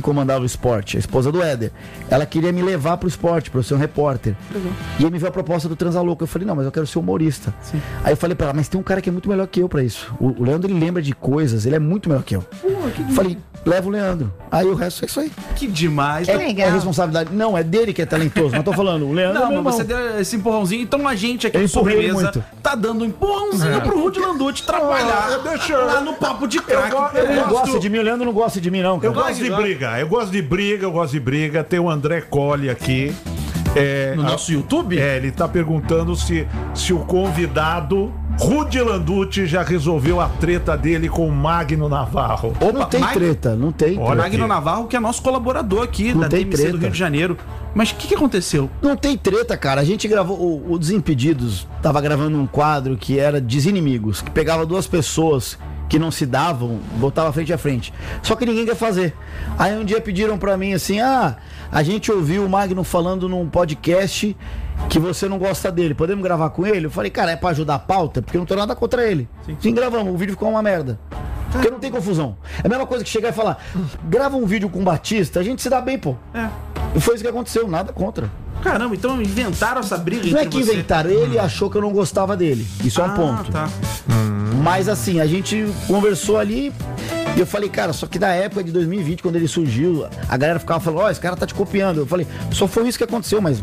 comandava o esporte, a esposa do Éder. Ela queria me levar pro esporte, pra eu ser um repórter. E aí me veio a proposta do Transalouco. Eu falei, não, mas eu quero ser humorista. Sim. Aí eu falei pra ela, mas tem um cara que é muito melhor que eu pra isso. O Leandro, ele lembra de coisas, ele é muito melhor que eu. Falei, leva o Leandro. Aí o resto é isso aí. Que demais. É responsabilidade. Não, é dele que é talentoso. Mas tô falando, o Leandro é meu Não, irmão. mas você deu esse empurrãozinho. Então a gente aqui Eu no empurrei ele Sobremesa muito. tá dando um empurrãozinho pro Rudy Landucci trabalhar lá no Papo de Craque. Ele não gosta de mim, o Leandro não gosta de mim, não, cara. Eu gosto de briga. Tem o André Colli aqui. No nosso YouTube? Ele tá perguntando se o convidado Rudy Landucci já resolveu a treta dele com o Magno Navarro. Não tem treta, não tem. Olha Magno aqui. Navarro, que é nosso colaborador aqui Não da tem DMC do treta. Rio de Janeiro. Mas o que aconteceu? Não tem treta, cara. A gente gravou. O Desimpedidos tava gravando um quadro que era Desinimigos, que pegava duas pessoas que não se davam, botava frente a frente. Só que ninguém quer fazer. Aí um dia pediram pra mim assim: a gente ouviu o Magno falando num podcast que você não gosta dele, podemos gravar com ele? Eu falei, cara, é pra ajudar a pauta? Porque eu não tenho nada contra ele. Sim, gravamos, o vídeo ficou uma merda. Porque não tem confusão. É a mesma coisa que chegar e falar, grava um vídeo com o Batista, a gente se dá bem, pô. E foi isso que aconteceu, nada contra. Caramba, então inventaram essa briga Não é entre que você. inventaram, ele achou que eu não gostava dele. Isso é um ponto. Tá. Mas assim, a gente conversou ali e eu falei, cara, só que na época de 2020, quando ele surgiu, a galera ficava falando, esse cara tá te copiando. Eu falei, só foi isso que aconteceu, mas...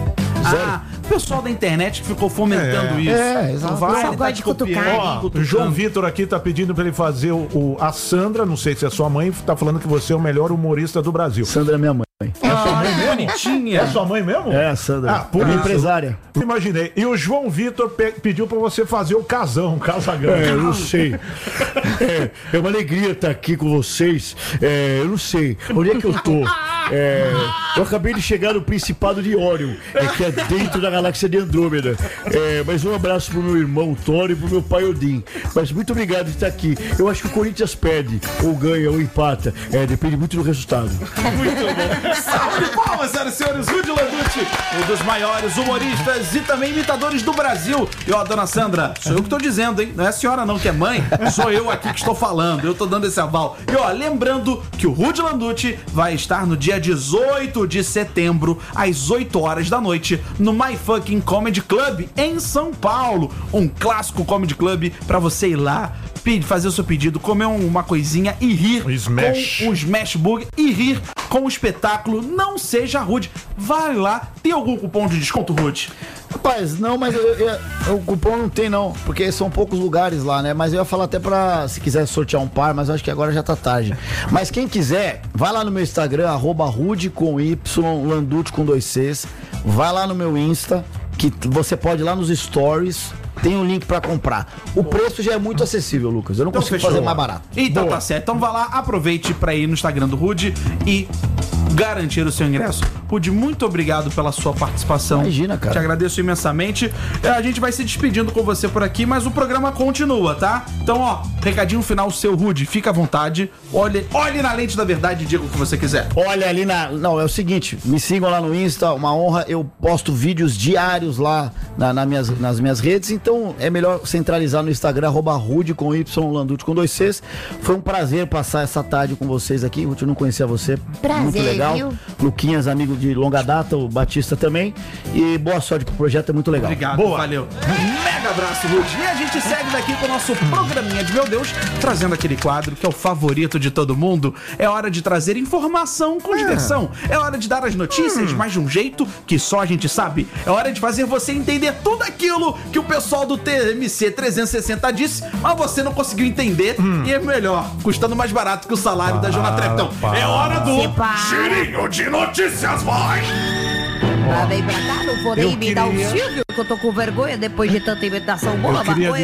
O pessoal da internet que ficou fomentando isso. Exato. Vai, Só ele gosta de cutucar. Ó, o João Vitor aqui tá pedindo pra ele fazer a Sandra, não sei se é sua mãe, tá falando que você é o melhor humorista do Brasil. Sandra é minha mãe. Que bonitinha. É sua mãe mesmo? É, a Sandra. por Minha isso. empresária. Imaginei. E o João Vitor pediu pra você fazer o Casagão. Eu não sei. É uma alegria estar aqui com vocês. Eu não sei. Onde é que eu tô? Eu acabei de chegar no Principado de Órion, que é dentro da galáxia de Andrômeda. Mas um abraço pro meu irmão Thor e pro meu pai Odin. Mas muito obrigado de estar aqui. Eu acho que o Corinthians perde, ou ganha, ou empata. Depende muito do resultado. Muito bom. Salve de palmas, senhoras e senhores. Rudy Landucci, um dos maiores humoristas e também imitadores do Brasil. E ó, dona Sandra, sou eu que tô dizendo, hein? Não é a senhora não que é mãe, sou eu aqui que estou falando. Eu tô dando esse aval. E ó, lembrando que o Rudy Landucci vai estar no dia 18 de setembro, às 8 horas da noite, no My Fucking Comedy Club, em São Paulo. Um clássico comedy club pra você ir lá, fazer o seu pedido, comer uma coisinha e rir Smash. com o Smash Burger e rir com o espetáculo Não Seja Rude. Vai lá. Tem algum cupom de desconto, Rude? Rapaz, não, mas o cupom não tem não, porque são poucos lugares lá, né? Mas eu ia falar até pra, se quiser sortear um par, mas eu acho que agora já tá tarde. Mas quem quiser, vai lá no meu Instagram, @Rude com Y, Landucci com 2 Cs. Vai lá no meu Insta, que você pode ir lá nos stories, tem um link pra comprar. O preço já é muito acessível, Lucas. Eu não consigo fechou. fazer mais barato. Então tá certo. Então vá lá, aproveite pra ir no Instagram do Rude e garantir o seu ingresso. Rude, muito obrigado pela sua participação. Imagina, cara. Te agradeço imensamente. A gente vai se despedindo com você por aqui, mas o programa continua, tá? Então, ó, recadinho final seu, Rude. Fica à vontade. Olhe na lente da verdade e diga o que você quiser. Olha ali Não, é o seguinte, me sigam lá no Insta, uma honra. Eu posto vídeos diários lá nas minhas redes, então é melhor centralizar no Instagram, @Rude com Y, Landucci com 2 Cs. Foi um prazer passar essa tarde com vocês aqui. Ruth, eu não conhecia você. Prazer, muito legal. viu? Luquinhas, amigo de longa data, o Batista também. E boa sorte pro projeto, é muito legal. Obrigado, Boa. valeu. Mega abraço, Rude. E a gente segue daqui com o nosso programinha de Meu Deus, trazendo aquele quadro que é o favorito de todo mundo. É hora de trazer informação com diversão. É hora de dar as notícias, mas de um jeito que só a gente sabe. É hora de fazer você entender tudo aquilo que o pessoal do TMC 360 disse, mas você não conseguiu entender. E é melhor, custando mais barato que o salário da Jonathan Trepton. É hora do Separa. Girinho de Notícias, vai! Ela vem pra cá, não vou nem imitar o Silvio, que eu tô com vergonha depois de tanta imitação boa.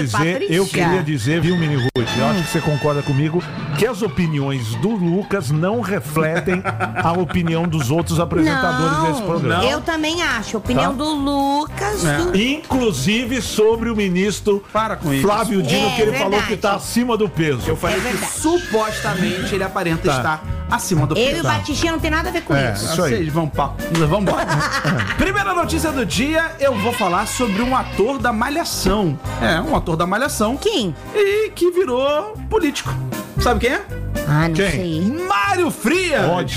Eu queria dizer, viu, Mini Ruth, eu acho que você concorda comigo, que as opiniões do Lucas não refletem a opinião dos outros apresentadores desse programa. Eu também acho. A opinião do Lucas. Inclusive sobre o ministro Para com isso. Flávio Dino, que ele verdade. falou que tá acima do peso. Eu falei que verdade. supostamente ele aparenta estar acima do Eu e peso. o Batistinha não tem nada a ver com isso. Isso aí. Vocês vão embora. Primeira notícia do dia, eu vou falar sobre um ator da Malhação. Um ator da Malhação. Quem? E que virou político. Sabe quem é? Ah, não Quem? sei. Mário Frias.